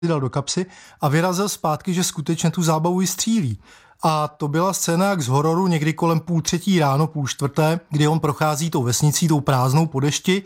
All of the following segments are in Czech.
dal do kapsy a vyrazil zpátky, že skutečně tu zábavu vystřílí. A to byla scéna jak z hororu někdy kolem 2:30 ráno, 3:30, kdy on prochází tou vesnicí, tou prázdnou po dešti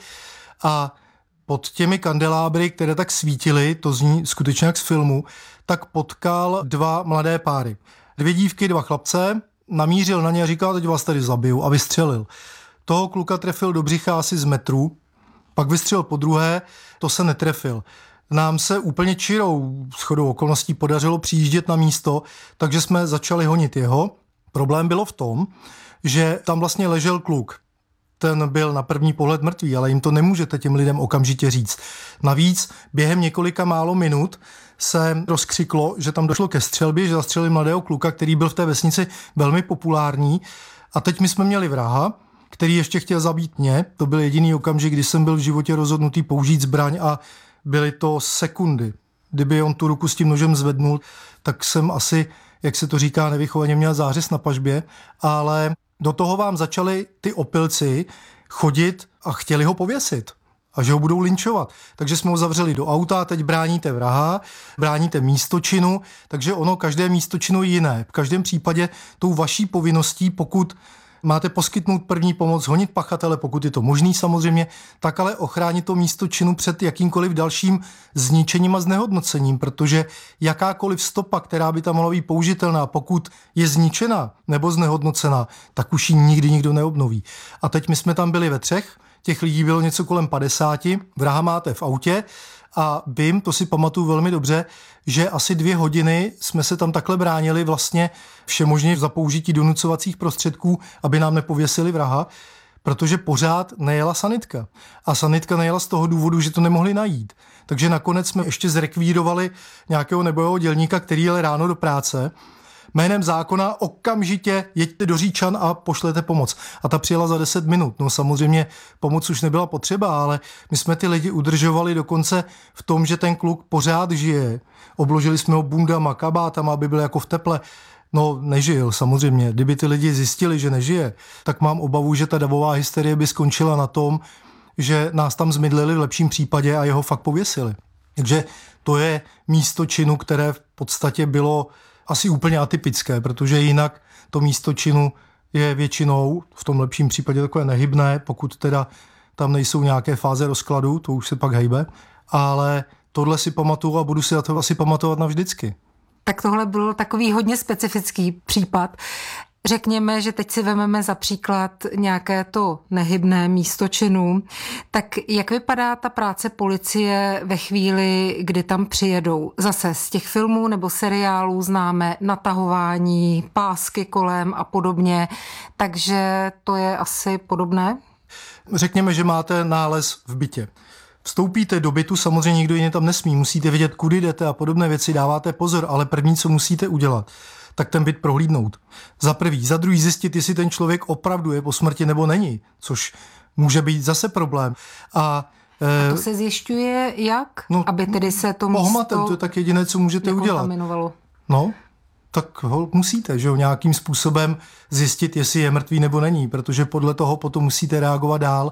a pod těmi kandelábry, které tak svítily, to zní skutečně jak z filmu, tak potkal 2 mladé páry. 2 dívky, 2 chlapce, namířil na ně a říkal, teď vás tady zabiju a vystřelil. Toho kluka trefil do břicha asi z metru, pak vystřelil po druhé, to se netrefil. Nám se úplně čirou shodou okolností podařilo přijíždět na místo, takže jsme začali honit jeho. Problém bylo v tom, že tam vlastně ležel kluk. Ten byl na první pohled mrtvý, ale jim to nemůžete těm lidem okamžitě říct. Navíc během několika málo minut se rozkřiklo, že tam došlo ke střelbě, že zastřelili mladého kluka, který byl v té vesnici velmi populární. A teď my jsme měli vraha, který ještě chtěl zabít mě. To byl jediný okamžik, kdy jsem byl v životě rozhodnutý použít zbraň a byly to sekundy. Kdyby on tu ruku s tím nožem zvednul, tak jsem asi, jak se to říká nevychovaně, měl zářez na pažbě, ale do toho vám začali ty opilci chodit a chtěli ho pověsit a že ho budou lynčovat. Takže jsme ho zavřeli do auta a teď bráníte vraha, bráníte místočinu, takže ono každé místočino je jiné. V každém případě tou vaší povinností, pokud máte poskytnout první pomoc, honit pachatele, pokud je to možný samozřejmě, tak ale ochránit to místočinu před jakýmkoliv dalším zničením a znehodnocením, protože jakákoliv stopa, která by tam mohla být použitelná, pokud je zničena nebo znehodnocená, tak už ji nikdy nikdo neobnoví. A teď my jsme tam byli ve 3, těch lidí bylo něco kolem 50, vraha máte v autě a vím, to si pamatuju velmi dobře, že asi 2 hodiny jsme se tam takhle bránili vlastně všemožně za použití donucovacích prostředků, aby nám nepověsili vraha, protože pořád nejela sanitka. A sanitka nejela z toho důvodu, že to nemohli najít. Takže nakonec jsme ještě zrekvírovali nějakého nebojového dělníka, který jel ráno do práce. Jménem zákona okamžitě jeďte do Říčan a pošlete pomoc. A ta přijela za 10 minut. No samozřejmě pomoc už nebyla potřeba, ale my jsme ty lidi udržovali dokonce v tom, že ten kluk pořád žije. Obložili jsme ho bundama, kabátama, aby byl jako v teple. No, nežil samozřejmě. Kdyby ty lidi zjistili, že nežije, tak mám obavu, že ta davová hysterie by skončila na tom, že nás tam zmydlili v lepším případě a jeho fakt pověsili. Takže to je místo činu, které v podstatě bylo asi úplně atypické, protože jinak to místo činu je většinou v tom lepším případě takové nehybné, pokud teda tam nejsou nějaké fáze rozkladu, to už se pak hejbe, ale tohle si pamatuju a budu si to asi pamatovat navždycky. Tak tohle byl takový hodně specifický případ. Řekněme, že teď si vezmeme za příklad nějaké to nehybné místo činu. Tak jak vypadá ta práce policie ve chvíli, kdy tam přijedou? Zase z těch filmů nebo seriálů známe natahování, pásky kolem a podobně, takže to je asi podobné? Řekněme, že máte nález v bytě. Vstoupíte do bytu, samozřejmě nikdo jiný tam nesmí, musíte vědět, kudy jdete a podobné věci, dáváte pozor, ale první, co musíte udělat, tak ten byt prohlídnout. Za prvý, za druhý zjistit, jestli ten člověk opravdu je po smrti nebo není, což může být zase problém. A to se zjišťuje jak? Aby tedy se to místo pohmatem, to je tak jediné, co můžete udělat. No, tak ho musíte, že jo, nějakým způsobem zjistit, jestli je mrtvý nebo není, protože podle toho potom musíte reagovat dál.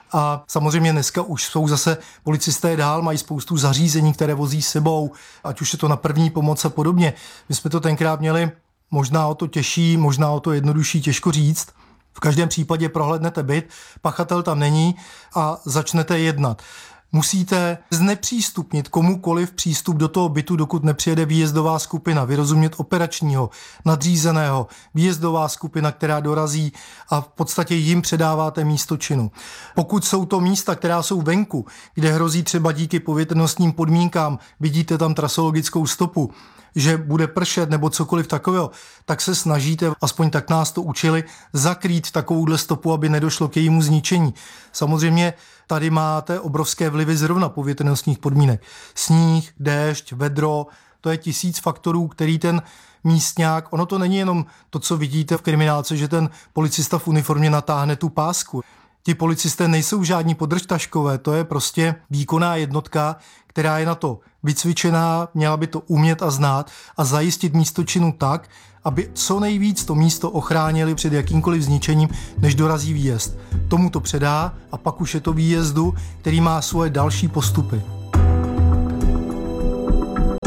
A samozřejmě dneska už jsou zase policisté dál, mají spoustu zařízení, které vozí s sebou, ať už je to na první pomoc a podobně. My jsme to tenkrát měli možná o to těžší, možná o to jednodušší, těžko říct. V každém případě prohlédnete byt, pachatel tam není a začnete jednat. Musíte znepřístupnit komukoliv přístup do toho bytu, dokud nepřijede výjezdová skupina, vyrozumět operačního, nadřízeného, výjezdová skupina, která dorazí a v podstatě jim předáváte místo činu. Pokud jsou to místa, která jsou venku, kde hrozí třeba díky povětrnostním podmínkám, vidíte tam trasologickou stopu, že bude pršet nebo cokoliv takového, tak se snažíte, aspoň tak nás to učili, zakrýt takovouhle stopu, aby nedošlo k jejímu zničení. Samozřejmě tady máte obrovské vlivy zrovna povětrnostních podmínek. Sníh, déšť, vedro, to je 1000 faktorů, který ten místňák, ono to není jenom to, co vidíte v kriminálce, že ten policista v uniformě natáhne tu pásku. Ti policisté nejsou žádní podržtaškové, to je prostě výkonná jednotka, která je na to vycvičená, měla by to umět a znát a zajistit místo činu tak, aby co nejvíc to místo ochránili před jakýmkoliv zničením, než dorazí výjezd. Tomu to předá a pak už je to výjezdu, který má svoje další postupy.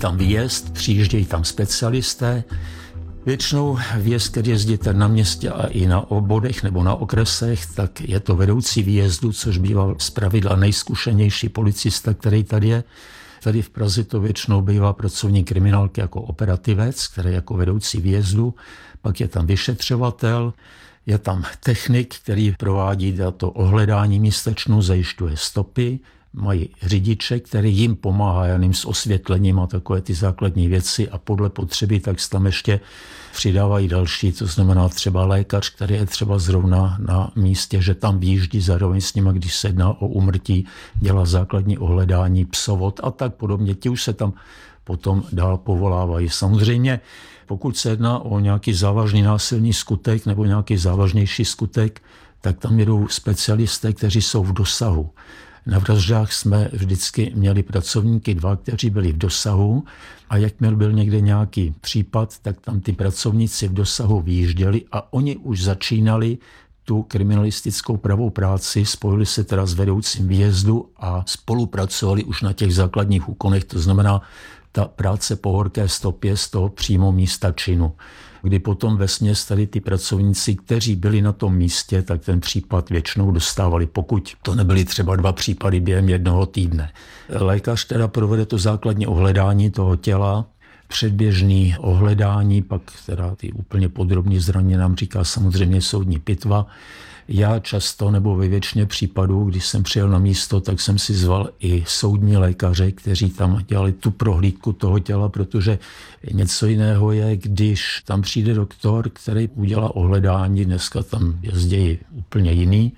tam výjezd, přijíždějí tam specialisté. Většinou výjezd, který jezdíte na městě a i na obvodech nebo na okresech, tak je to vedoucí výjezdu, což bývá zpravidla nejzkušenější policista, který tady je. Tady v Praze to většinou bývá pracovník kriminálky jako operativec, který je jako vedoucí výjezdu. Pak je tam vyšetřovatel, je tam technik, který provádí to ohledání místa činu, zajišťuje stopy. Mají řidiče, který jim pomáhá janým s osvětlením a takové ty základní věci a podle potřeby tak se tam ještě přidávají další, to znamená třeba lékař, který je třeba zrovna na místě, že tam výjíždí zároveň s nimi, když se jedná o úmrtí, dělá základní ohledání, psovod a tak podobně. Ti už se tam potom dál povolávají. Samozřejmě, pokud se jedná o nějaký závažný násilný skutek nebo nějaký závažnější skutek, tak tam jedou specialisté, kteří jsou v dosahu. Na vraždách jsme vždycky měli pracovníky 2, kteří byli v dosahu a jakmile byl někde nějaký případ, tak tam ty pracovníci v dosahu vyjížděli a oni už začínali tu kriminalistickou pravou práci, spojili se teda s vedoucím výjezdu a spolupracovali už na těch základních úkonech, to znamená ta práce po horké stopě z toho přímo místa činu. Kdy potom vesměs tady ty pracovníci, kteří byli na tom místě, tak ten případ většinou dostávali, pokud to nebyly třeba 2 případy během jednoho týdne. Lékař teda provede to základní ohledání toho těla, předběžný ohledání, pak teda ty úplně podrobní zranění nám říká samozřejmě soudní pitva. Já často nebo ve většině případů, když jsem přijel na místo, tak jsem si zval i soudní lékaře, kteří tam dělali tu prohlídku toho těla, protože něco jiného je, když tam přijde doktor, který udělá ohledání, dneska tam jezdí úplně jiný,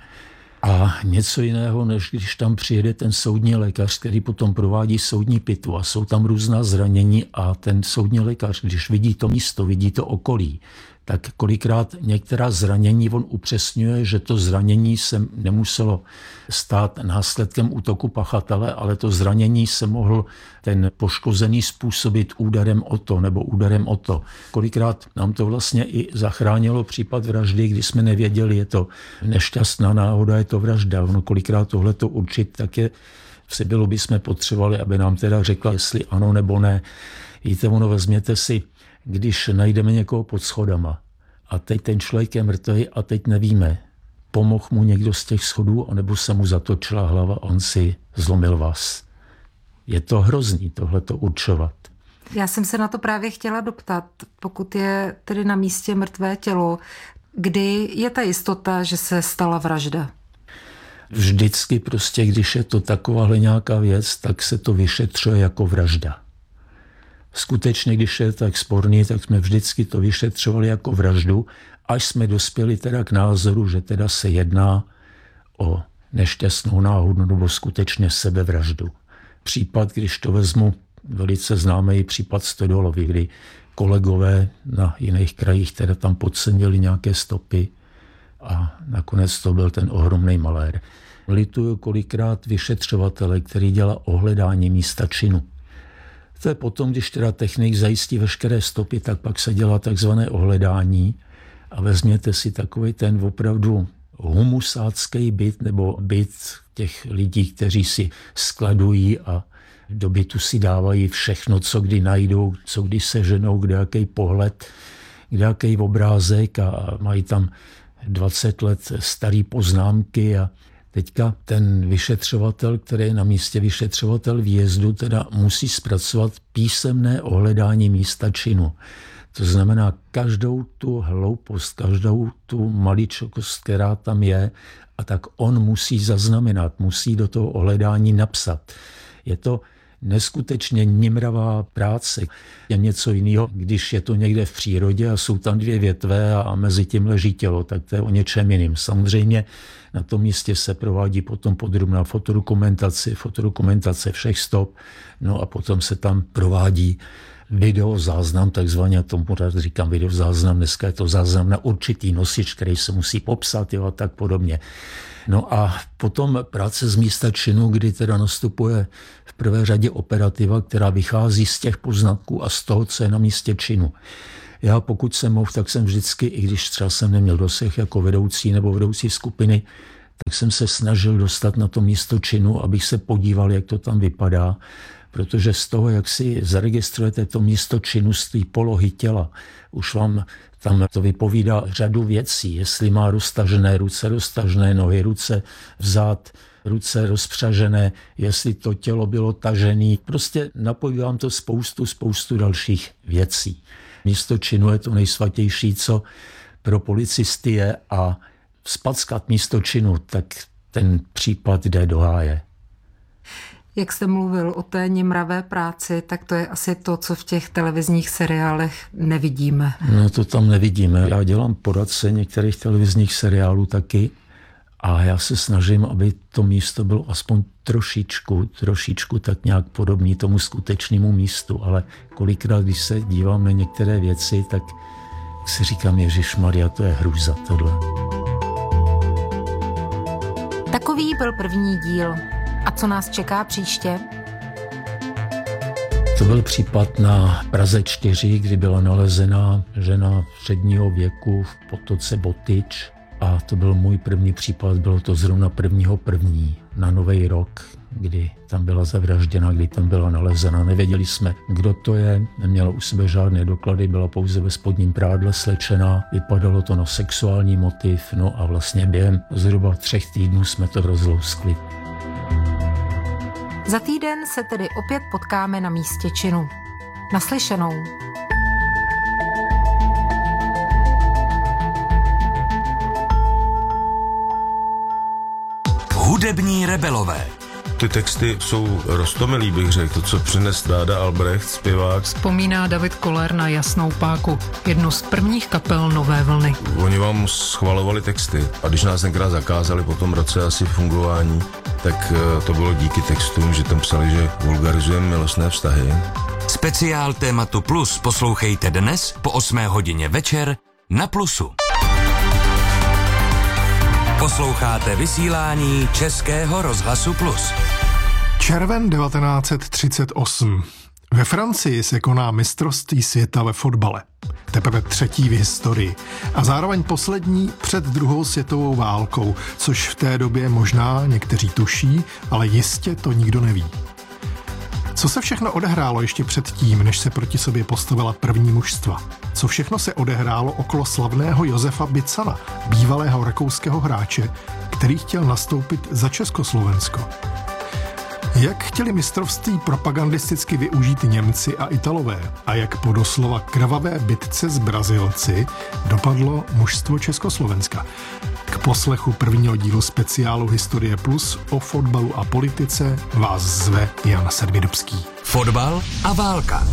a něco jiného, než když tam přijede ten soudní lékař, který potom provádí soudní pitvu a jsou tam různá zranění a ten soudní lékař, když vidí to místo, vidí to okolí, tak kolikrát některá zranění on upřesňuje, že to zranění se nemuselo stát následkem útoku pachatele, ale to zranění se mohl ten poškozený způsobit úderem o to nebo úderem o to. Kolikrát nám to vlastně i zachránilo případ vraždy, kdy jsme nevěděli, je to nešťastná náhoda, je to vražda. Ono kolikrát tohleto určit, tak je v Sibylu bychom potřebovali, aby nám teda řekla, jestli ano nebo ne. Víte, vezměte si, když najdeme někoho pod schodama a teď ten člověk je mrtvý a teď nevíme, pomohl mu někdo z těch schodů, anebo se mu zatočila hlava a on si zlomil vaz. Je to hrozný tohleto určovat. Já jsem se na to právě chtěla doptat, pokud je tedy na místě mrtvé tělo, kdy je ta jistota, že se stala vražda? Vždycky prostě, když je to takováhle nějaká věc, tak se to vyšetřuje jako vražda. Skutečně, když je tak sporný, tak jsme vždycky to vyšetřovali jako vraždu, až jsme dospěli teda k názoru, že teda se jedná o nešťastnou náhodu nebo skutečně sebevraždu. Případ, když to vezmu, velice známý případ Stodolovi, kdy kolegové na jiných krajích teda tam podcenili nějaké stopy a nakonec to byl ten ohromný malér. Lituju kolikrát vyšetřovatele, který dělá ohledání místa činu. To je potom, když teda technik zajistí veškeré stopy, tak pak se dělá takzvané ohledání a vezměte si takový ten opravdu humusácký byt nebo byt těch lidí, kteří si skladují a do bytu si dávají všechno, co kdy najdou, co kdy seženou, kdejaký pohled, kdejaký obrázek a mají tam 20 let starý poznámky a teďka ten vyšetřovatel, který je na místě vyšetřovatel výjezdu, teda musí zpracovat písemné ohledání místa činu. To znamená každou tu hloupost, každou tu maličkost, která tam je, a tak on musí zaznamenat, musí do toho ohledání napsat. Je to neskutečně nimravá práce. Je něco jiného, když je to někde v přírodě a jsou tam 2 větve a mezi tím leží tělo, tak to je o něčem jiným. Samozřejmě na tom místě se provádí potom podrobná fotodokumentace všech stop, no a potom se tam provádí videozáznam, takzvaně, tomu rád říkám videozáznam, dneska je to záznam na určitý nosič, který se musí popsat, jo, a tak podobně. No a potom práce z místa činu, kdy teda nastupuje v prvé řadě operativa, která vychází z těch poznatků a z toho, co je na místě činu. Já pokud jsem mohl, tak jsem vždycky, i když třeba jsem neměl dosah jako vedoucí nebo vedoucí skupiny, tak jsem se snažil dostat na to místo činu, abych se podíval, jak to tam vypadá. protože z toho, jak si zaregistrujete to místo činu z té polohy těla, už vám tam to vypovídá řadu věcí, jestli má roztažené ruce, roztažené nohy, ruce vzad, ruce rozpřažené, jestli to tělo bylo tažené. Prostě napoví vám to spoustu dalších věcí. Místo činu je to nejsvatější, co pro policisty je, a vzpackat místo činu, tak ten případ jde do háje. Jak jste mluvil o té nimravé práci, tak to je asi to, co v těch televizních seriálech nevidíme. No to tam nevidíme. Já dělám poradce některých televizních seriálů taky a já se snažím, aby to místo bylo aspoň trošičku tak nějak podobný tomu skutečnému místu, ale kolikrát, když se dívám na některé věci, tak si říkám, ježišmarja, to je hrůza tohle. Takový byl první díl. A co nás čeká příště? To byl případ na Praze 4, kdy byla nalezena žena středního věku v potoce Botyč. A to byl můj první případ, bylo to zrovna 1.1. na Nový rok, kdy tam byla zavražděna, kdy tam byla nalezena. Nevěděli jsme, kdo to je, neměla u sebe žádné doklady, byla pouze ve spodním prádle slečená, vypadalo to na sexuální motiv, no a vlastně během zhruba 3 týdnů jsme to rozlouskli. Za týden se tedy opět potkáme na místě činu. Naslyšenou. Hudební rebelové. Ty texty jsou roztomilý, bych řekl. To, co přines Ráda Albrecht, zpěvák. Vzpomíná David Koller na Jasnou páku, jednu z prvních kapel Nové vlny. Oni vám schvalovali texty a když nás tenkrát zakázali po tom roce asi fungování, tak to bylo díky textům, že tam psali, že vulgarizujeme milostné vztahy. Speciál tématu Plus poslouchejte dnes po 8 hodině večer na Plusu. Posloucháte vysílání Českého rozhlasu Plus. Červen 1938. Ve Francii se koná mistrovství světa ve fotbale. Teprve 3. v historii. A zároveň poslední před 2. světovou válkou, což v té době možná někteří tuší, ale jistě to nikdo neví. Co se všechno odehrálo ještě předtím, než se proti sobě postavila první mužstva? Co všechno se odehrálo okolo slavného Josefa Bicana, bývalého rakouského hráče, který chtěl nastoupit za Československo? Jak chtěli mistrovství propagandisticky využít Němci a Italové a jak po doslova krvavé bitce s Brazilci dopadlo mužstvo Československa? K poslechu prvního dílu speciálu Historie Plus o fotbalu a politice vás zve Jan Sedmidubský. Fotbal a válka.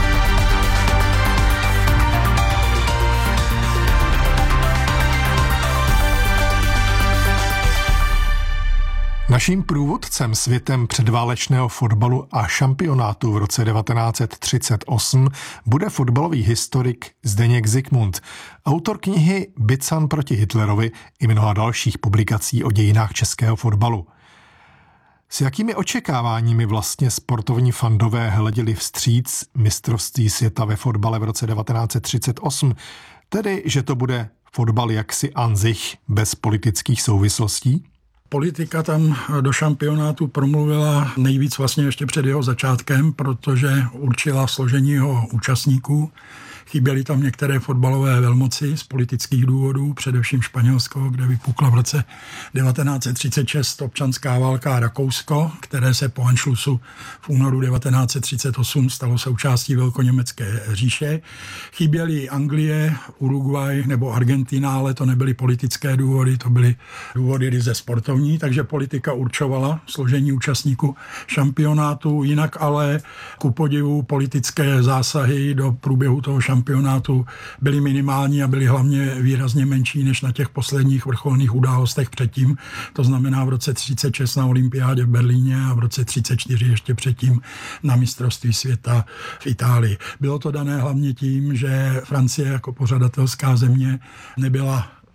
Naším průvodcem světem předválečného fotbalu a šampionátu v roce 1938 bude fotbalový historik Zdeněk Zikmund, autor knihy Bican proti Hitlerovi i mnoha dalších publikací o dějinách českého fotbalu. S jakými očekáváními vlastně sportovní fandové hleděli vstříc mistrovství světa ve fotbale v roce 1938, tedy že to bude fotbal jaksi an sich bez politických souvislostí? Politika tam do šampionátu promluvila nejvíc vlastně ještě před jeho začátkem, protože určila složení jeho účastníků. Chyběly tam některé fotbalové velmoci z politických důvodů, především Španělsko, kde vypukla v roce 1936 občanská válka, a Rakousko, které se po Anschlussu v únoru 1938 stalo součástí velkoněmecké říše. Chyběly Anglie, Uruguay nebo Argentina, ale to nebyly politické důvody, to byly důvody ryze sportovní, takže politika určovala složení účastníků šampionátu, jinak ale ku podivu politické zásahy do průběhu toho šampionátu byly minimální a byly hlavně výrazně menší než na těch posledních vrcholných událostech předtím. To znamená v roce 1936 na olympiádě v Berlíně a v roce 1934 ještě předtím na mistrovství světa v Itálii. Bylo to dané hlavně tím, že Francie jako pořadatelská země nebyla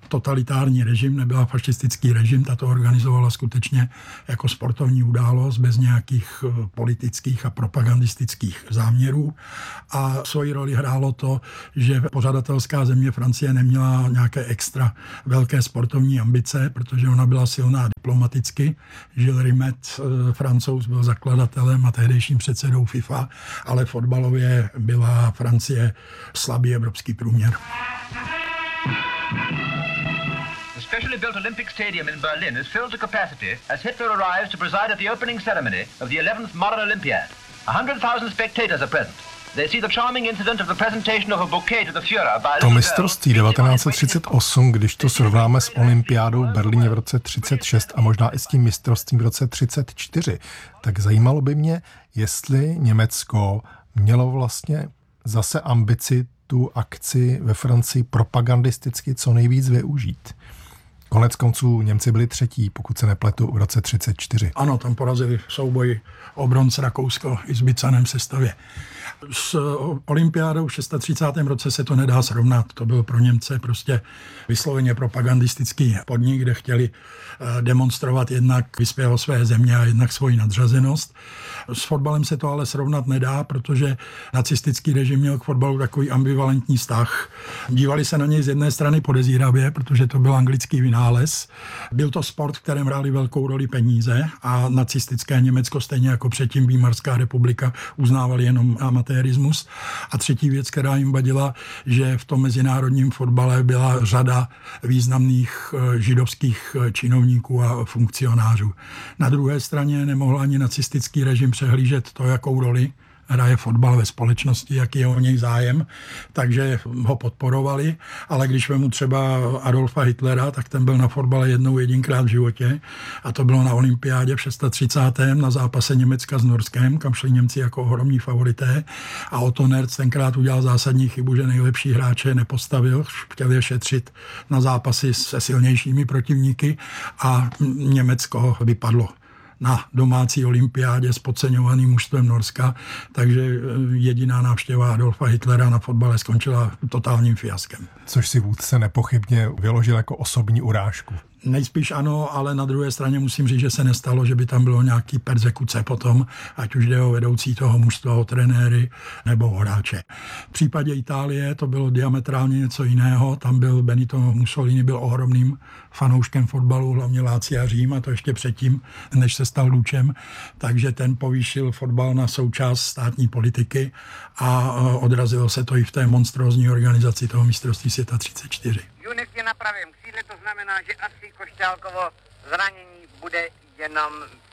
totalitární režim, nebyla fašistický režim, ta to organizovala skutečně jako sportovní událost bez nějakých politických a propagandistických záměrů. A svoji roli hrálo to, že pořadatelská země Francie neměla nějaké extra velké sportovní ambice, protože ona byla silná diplomaticky. Gilles Rimet, Francouz, byl zakladatelem a tehdejším předsedou FIFA, ale fotbalově byla Francie slabý evropský průměr. The specially built Olympic Stadium in Berlin is filled to capacity as Hitler arrives to preside at the opening ceremony of the 11th Modern Olympiad. 100,000 spectators are present. They see the charming incident of the presentation of a bouquet to the Führer by to mistrovství 1938, když to srovnáme s olympiádou v Berlíně v roce 36 a možná i s tím mistrovstvím v roce 34, tak zajímalo by mě, jestli Německo mělo vlastně zase ambici tu akci ve Francii propagandisticky co nejvíc využít. Konec konců Němci byli třetí, pokud se nepletu, v roce 34. Ano, tam porazili v souboji o bronz Rakousko i s Bicanem v sestavě. S olympiádou v 36. roce se to nedá srovnat. To byl pro Němce prostě vysloveně propagandistický podnik, kde chtěli demonstrovat jednak vyspělost své země a jednak svoji nadřazenost. S fotbalem se to ale srovnat nedá, protože nacistický režim měl k fotbalu takový ambivalentní vztah. Dívali se na něj z jedné strany podezíravě, protože to byl anglický vynález. Byl to sport, v kterém hráli velkou roli peníze a nacistické Německo, stejně jako předtím Výmarská republika, uznávali jenom amatérismus. A třetí věc, která jim vadila, že v tom mezinárodním fotbale byla řada významných židovských činovníků a funkcionářů. Na druhé straně nemohl ani nacistický režim přehlížet to, jakou roli hraje fotbal ve společnosti, jaký je o něj zájem, takže ho podporovali, ale když vemu třeba Adolfa Hitlera, tak ten byl na fotbale jedinkrát v životě a to bylo na olympiádě v 36. na zápase Německa s Norskem, kam šli Němci jako ohromní favorité a Otto Nerz tenkrát udělal zásadní chybu, že nejlepší hráče nepostavil, chtěl je šetřit na zápasy se silnějšími protivníky a Německo vypadlo na domácí olympiádě s podceňovaným mužstvem Norska, takže jediná návštěva Adolfa Hitlera na fotbale skončila totálním fiaskem. Což si vůdce nepochybně vyložil jako osobní urážku. Nejspíš ano, ale na druhé straně musím říct, že se nestalo, že by tam bylo nějaký perzekuce potom, ať už jde o vedoucí toho mužstva, o trenéry nebo o hráče. V případě Itálie to bylo diametrálně něco jiného, tam byl Benito Mussolini, byl ohromným fanouškem fotbalu, hlavně Lácia a Řím, a to ještě předtím, než se stal Lučem, takže ten povýšil fotbal na součást státní politiky a odrazilo se to i v té monstrózní organizaci toho mistrovství světa 34. Junek je na pravém křídle, to znamená, že asi Košťálkovo zranění bude jenom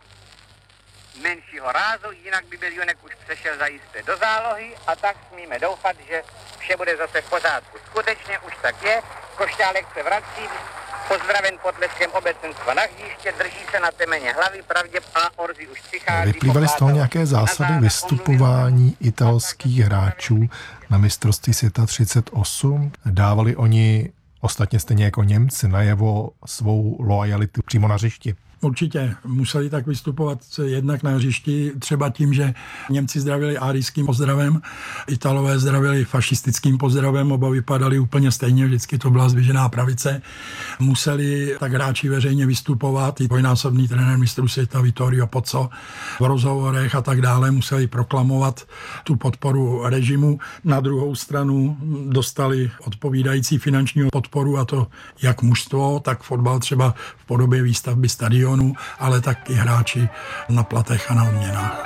menšího rázu, jinak by byl Junek už přešel zajisté do zálohy a tak smíme doufat, že vše bude zase v pořádku. Skutečně už tak je, Košťálek se vrací, pozdraven potleskem obecenstva na hřiště, drží se na temeně hlavy, a Orzi už přichází. Vyplývaly z toho nějaké zásady vystupování italských hráčů na mistrovství světa 38? Dávali oni ostatně stejně jako Němci najevo svou loajalitu přímo na hřišti? Určitě museli tak vystupovat jednak na hřišti, třeba tím, že Němci zdravili árijským pozdravem, Italové zdravili fašistickým pozdravem, oba vypadali úplně stejně, vždycky to byla zdvižená pravice. Museli tak hráči veřejně vystupovat, i dvojnásobný trenér mistrů světa Vittorio Pozzo v rozhovorech a tak dále, museli proklamovat tu podporu režimu. Na druhou stranu dostali odpovídající finanční podporu, a to jak mužstvo, tak fotbal třeba v podobě výstavby stadionu, ale taky hráči na platech a na odměnách.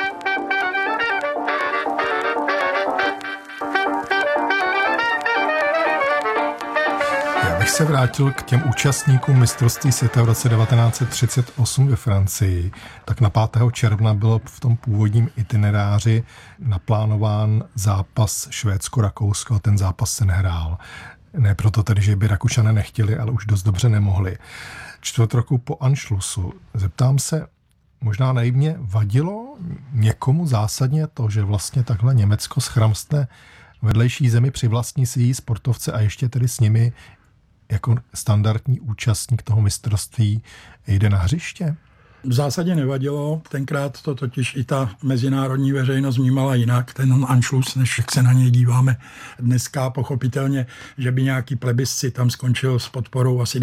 Já bych se vrátil k těm účastníkům mistrovství světa v roce 1938 ve Francii. Tak na 5. června byl v tom původním itineráři naplánován zápas Švédsko-Rakousko a ten zápas se nehrál. Ne proto tedy, že by Rakušané nechtěli, ale už dost dobře nemohli. Čtvrt roku po Anšlusu. Zeptám se, možná naivně, vadilo někomu zásadně to, že vlastně takhle Německo schramstne vedlejší zemi, přivlastní si jí sportovce a ještě tedy s nimi jako standardní účastník toho mistrovství jde na hřiště? V zásadě nevadilo, tenkrát to totiž i ta mezinárodní veřejnost vnímala jinak, ten Anschluss, než jak se na něj díváme dneska, pochopitelně, že by nějaký plebiscit tam skončil s podporou asi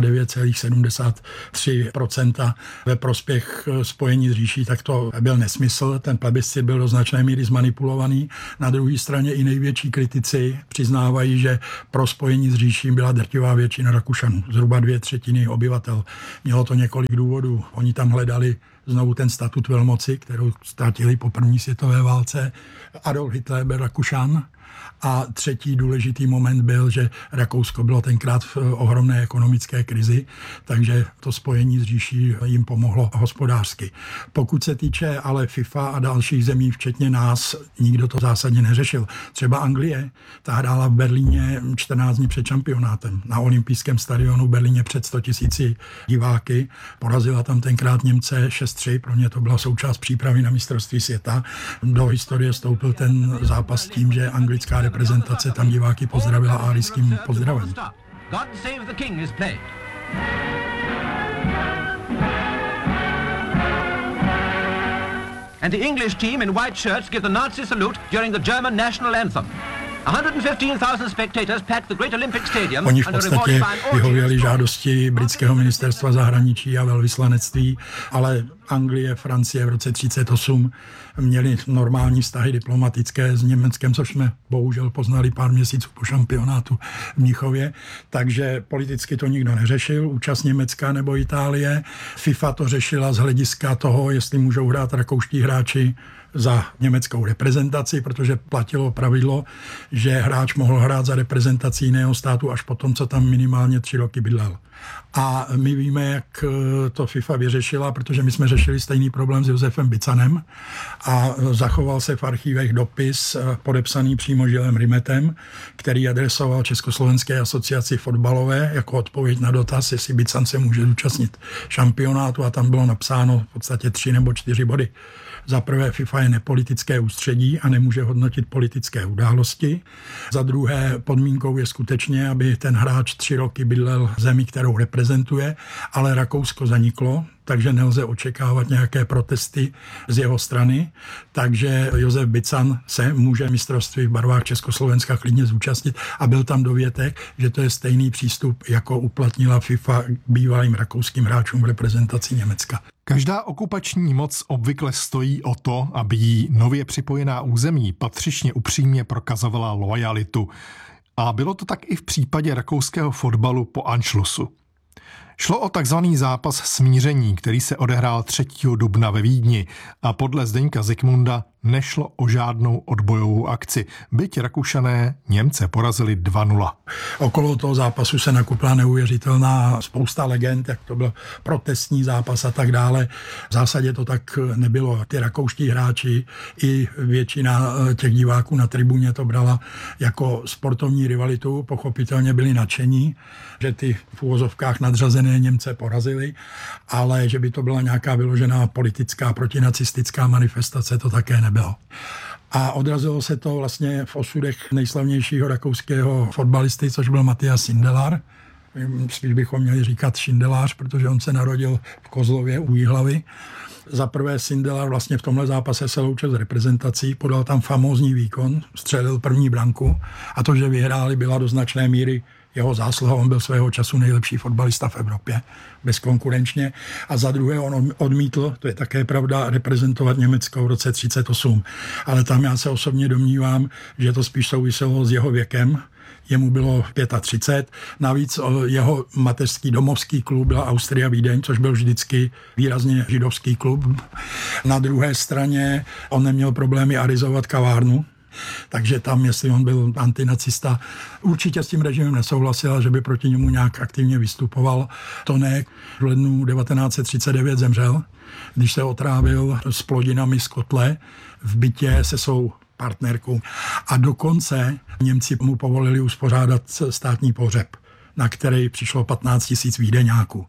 99,73% ve prospěch spojení s říší, tak to byl nesmysl, ten plebiscit byl do značné míry zmanipulovaný. Na druhé straně i největší kritici přiznávají, že pro spojení s říší byla drtivá většina Rakušanů, zhruba 2/3 obyvatel. Mělo to několik důvodů. Oni tam hledali znovu ten statut velmoci, kterou ztratili po první světové válce. Adolf Hitler byl Rakušan. A třetí důležitý moment byl, že Rakousko bylo tenkrát v ohromné ekonomické krizi, takže to spojení s říší jim pomohlo hospodářsky. Pokud se týče ale FIFA a dalších zemí, včetně nás, nikdo to zásadně neřešil. Třeba Anglie, ta hrála v Berlíně 14 dní před šampionátem. Na olympijském stadionu v Berlíně před 100 000 diváky. Porazila tam tenkrát Němce 6-3, pro ně to byla součást přípravy na mistrovství světa. Do historie vstoupil ten zápas tím, že anglická reprezentace tam diváky pozdravila árijským pozdravem. God save the king is played. And the English team in white shirts give the Nazi salute during the German national anthem. 115,000 spectators packed the Great Olympic Stadium. Oni v podstatě vyhověli žádosti britského ministerstva zahraničí a velvyslanectví, ale Anglie, Francie v roce 1938 měli normální vztahy diplomatické s Německem, což jsme bohužel poznali pár měsíců po šampionátu v Mnichově, takže politicky to nikdo neřešil, účast Německa nebo Itálie. FIFA to řešila z hlediska toho, jestli můžou hrát rakouští hráči za německou reprezentaci, protože platilo pravidlo, že hráč mohl hrát za reprezentaci jiného státu až potom, co tam minimálně 3 roky bydlel. A my víme, jak to FIFA vyřešila, protože my jsme řešili stejný problém s Josefem Bicanem a zachoval se v archívech dopis podepsaný přímo Žilem Rimetem, který adresoval Československé asociaci fotbalové jako odpověď na dotaz, jestli Bican se může zúčastnit šampionátu, a tam bylo napsáno v podstatě 3 nebo 4 body. Za prvé, FIFA je nepolitické ústředí a nemůže hodnotit politické události. Za druhé, podmínkou je skutečně, aby ten hráč 3 roky bydlel v zemi, kterou reprezentuje, ale Rakousko zaniklo, takže nelze očekávat nějaké protesty z jeho strany, takže Josef Bican se může mistrovství v barvách Československa klidně zúčastnit a byl tam dovětek, že to je stejný přístup, jako uplatnila FIFA k bývalým rakouským hráčům v reprezentaci Německa. Každá okupační moc obvykle stojí o to, aby jí nově připojená území patřičně upřímně prokazovala loajalitu. A bylo to tak i v případě rakouského fotbalu po Anschlussu. Šlo o takzvaný zápas smíření, který se odehrál 3. dubna ve Vídni a podle Zdeňka Zikmunda nešlo o žádnou odbojovou akci, byť Rakušané Němce porazili 2-0. Okolo toho zápasu se nakupila neuvěřitelná spousta legend, jak to byl protestní zápas a tak dále. V zásadě to tak nebylo. Ty rakouští hráči i většina těch diváků na tribuně to brala jako sportovní rivalitu. Pochopitelně byli nadšení, že ty v uvozovkách nadřazené Němce porazili, ale že by to byla nějaká vyložená politická protinacistická manifestace, to také nebylo. A odrazilo se to vlastně v osudech nejslavnějšího rakouského fotbalisty, což byl Matthias Sindelar. Spíš bychom měli říkat Šindelář, protože on se narodil v Kozlově u Jihlavy. Za prvé Sindelar vlastně v tomhle zápase se loučil s reprezentací, podal tam famózní výkon, střelil první branku a to, že vyhráli, byla do značné míry jeho zásluha. On byl svého času nejlepší fotbalista v Evropě, bezkonkurenčně. A za druhé on odmítl, to je také pravda, reprezentovat Německo v roce 1938. Ale tam já se osobně domnívám, že to spíš souviselo s jeho věkem. Jemu bylo 35, navíc jeho mateřský domovský klub byla Austria Vídeň, což byl vždycky výrazně židovský klub. Na druhé straně on neměl problémy arizovat kavárnu, takže tam, jestli on byl antinacista, určitě s tím režimem nesouhlasil, že by proti němu nějak aktivně vystupoval. To ne. V lednu 1939 zemřel, když se otrávil s plodinami z kotle v bytě se svou partnerkou. A dokonce Němci mu povolili uspořádat státní pohřeb, na který přišlo 15 000 vídeňáků.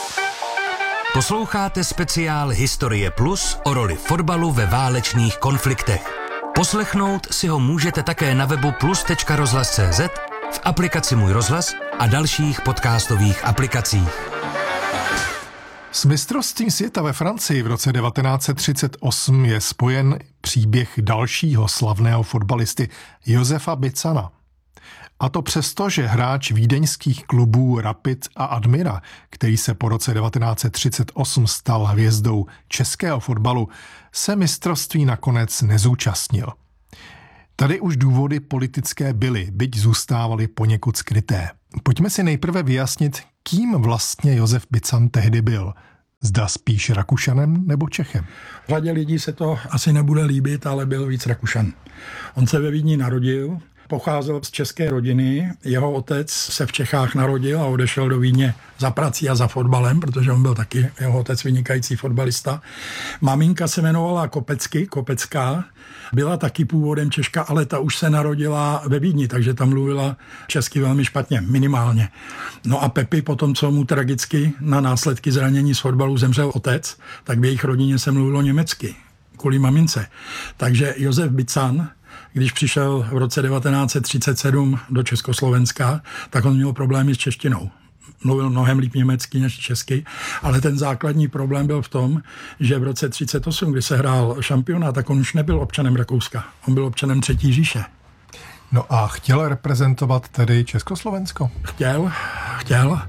Posloucháte speciál Historie Plus o roli fotbalu ve válečných konfliktech. Poslechnout si ho můžete také na webu plus.rozhlas.cz, v aplikaci Můj rozhlas a dalších podcastových aplikacích. S mistrovstvím světa ve Francii v roce 1938 je spojen příběh dalšího slavného fotbalisty Josefa Bicana. A to přesto, že hráč vídeňských klubů Rapid a Admira, který se po roce 1938 stal hvězdou českého fotbalu, se mistrovství nakonec nezúčastnil. Tady už důvody politické byly, byť zůstávaly poněkud skryté. Pojďme si nejprve vyjasnit, kým vlastně Josef Bican tehdy byl. Zda spíš Rakušanem nebo Čechem? Řadě lidí se to asi nebude líbit, ale byl víc Rakušan. On se ve Vídni narodil, pocházel z české rodiny, jeho otec se v Čechách narodil a odešel do Vídně za prací a za fotbalem, protože on byl taky jeho otec vynikající fotbalista. Maminka se jmenovala Kopecká, byla taky původem Češka, ale ta už se narodila ve Vídni, takže tam mluvila česky velmi špatně, minimálně. No a Pepi potom, co mu tragicky na následky zranění z fotbalu zemřel otec, tak v jejich rodině se mluvilo německy, kvůli mamince. Takže Josef Bican, když přišel v roce 1937 do Československa, tak on měl problémy s češtinou. Mluvil mnohem líp německy než česky, ale ten základní problém byl v tom, že v roce 1938, kdy se hrál šampionát, tak on už nebyl občanem Rakouska. On byl občanem Třetí říše. No a chtěl reprezentovat tedy Československo? Chtěl.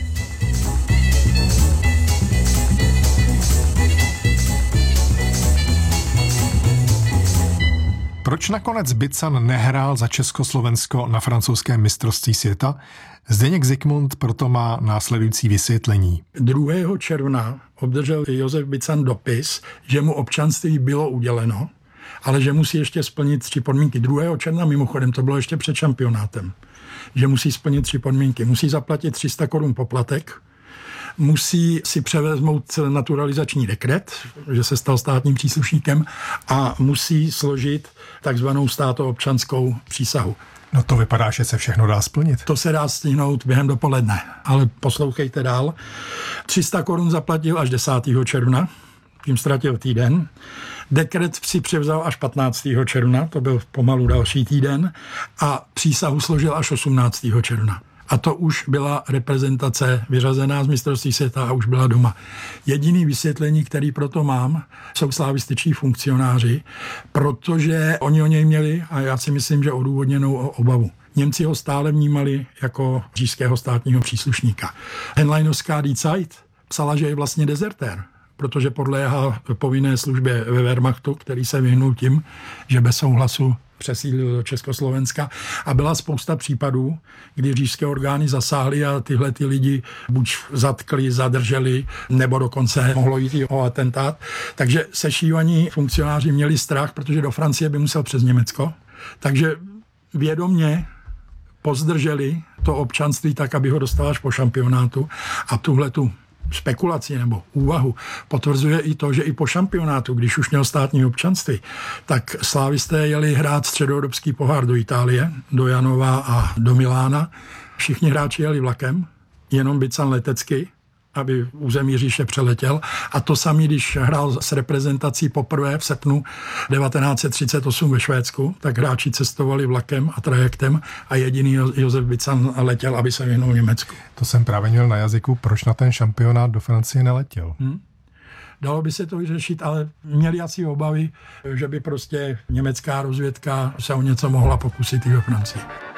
Proč nakonec Bican nehrál za Československo na francouzském mistrovství světa? Zdeněk Zikmund proto má následující vysvětlení. 2. června obdržel Josef Bican dopis, že mu občanství bylo uděleno, ale že musí ještě splnit 3 podmínky. 2. června mimochodem, to bylo ještě před šampionátem, že musí splnit 3 podmínky. Musí zaplatit 300 korun poplatek, musí si převezmout naturalizační dekret, že se stal státním příslušníkem, a musí složit takzvanou státoobčanskou přísahu. No to vypadá, že se všechno dá splnit. To se dá stihnout během dopoledne, ale poslouchejte dál. 300 korun zaplatil až 10. června, tím ztratil týden. Dekret si převzal až 15. června, to byl pomalu další týden, a přísahu složil až 18. června. A to už byla reprezentace vyřazená z mistrovství světa a už byla doma. Jediný vysvětlení, který proto mám, jsou slavističtí funkcionáři, protože oni o něj měli, a já si myslím, že odůvodněnou obavu. Němci ho stále vnímali jako říšského státního příslušníka. Henleinovská Die Zeit psala, že je vlastně dezertér, protože podléhá povinné službě ve Wehrmachtu, který se vyhnul tím, že bez souhlasu přesídlil do Československa, a byla spousta případů, kdy říšské orgány zasáhly a tyhle ty lidi buď zatkli, zadrželi, nebo dokonce mohlo jít i o atentát. Takže sešívaní funkcionáři měli strach, protože do Francie by musel přes Německo. Takže vědomě pozdrželi to občanství tak, aby ho dostal až po šampionátu, a tuhletu spekulaci nebo úvahu potvrzuje i to, že i po šampionátu, když už měl státní občanství, tak slávisté jeli hrát středoevropský pohár do Itálie, do Janova a do Milána. Všichni hráči jeli vlakem, jenom Bican letecky, aby území říše přeletěl. A to samý, když hrál s reprezentací poprvé v srpnu 1938 ve Švédsku, tak hráči cestovali vlakem a trajektem a jediný Josef Bican letěl, aby se vyhnul Německu. To jsem právě měl na jazyku, proč na ten šampionát do Francie neletěl. Dalo by se to vyřešit, ale měli asi obavy, že by prostě německá rozvědka se o něco mohla pokusit i ve Francii.